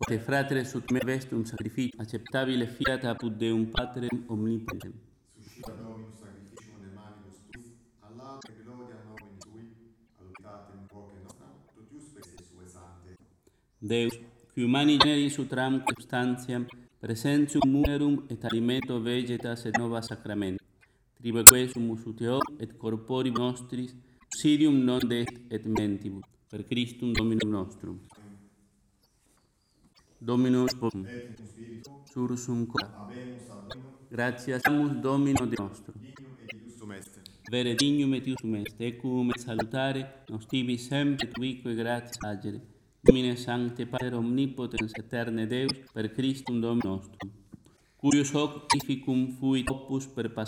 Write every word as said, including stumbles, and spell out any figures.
te fratres ut me vestum sacrificium acceptabile fiat apud Deum Patrem omnipotentem. Suscita Dominus sacrificium de manibus tuis, ad laude et gloria nomini Tui, ad unitatem voce nostram, tot ius per se sue sante. Deus, qui humani generis utram substantiam, presentium munerum et alimento vegetas et nova sacramento, tribeque sumus ut eo et corpori nostris, sirium non est et mentibus, per Christum Dominum nostrum. Dominus Vobiscum, Et in spiritu, sursum cor. habemus ad Dominum, Gratias amus Domino de nostro. dignum et iustum est. Vere dignum et iustum est, ecum et salutare, nos tibi sempre tuique gratias agere. Domine Sancte Pater Omnipotens Eterne Deus, per Christum Dominum nostrum. Curius hoc sacrificum fuit opus per